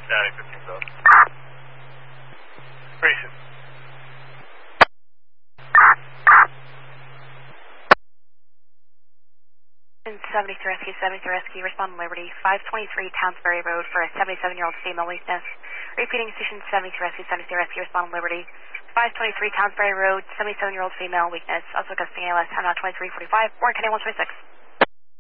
Static 15 South. Grayson. And 73 Rescue, 73 Rescue, respond to Liberty, 523 Townsbury Road for a 77-year-old female weakness. Repeating station 73 Rescue, 73 Rescue, respond to Liberty, 523 Townsbury Road, 77-year-old female weakness. Also customary ALS, time now 2345, Warren County 126.